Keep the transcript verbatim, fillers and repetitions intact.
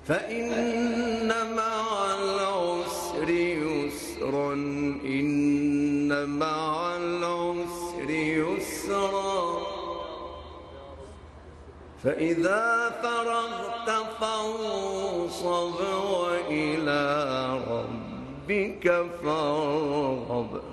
فإن مع العسر يسرا إن مع العسر يسرا فإذا فرغت فانصب وإلى ربك فارغب